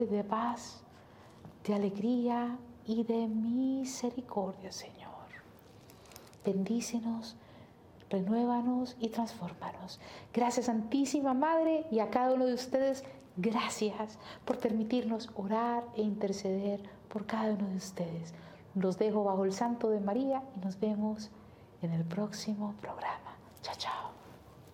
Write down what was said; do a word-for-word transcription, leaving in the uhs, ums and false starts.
de paz, de alegría y de misericordia, Señor. Bendícenos, renuévanos y transfórmanos. Gracias, Santísima Madre, y a cada uno de ustedes, gracias por permitirnos orar e interceder por cada uno de ustedes. Los dejo bajo el santo de María y nos vemos en el próximo programa. Chao, chao.